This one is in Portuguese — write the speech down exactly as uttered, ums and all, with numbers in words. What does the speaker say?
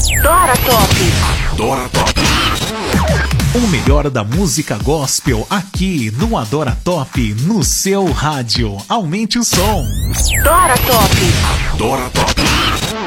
Dora Top. Dora Top. O melhor da música gospel aqui no Adora Top, no seu rádio. Aumente o som. Dora Top. Dora Top.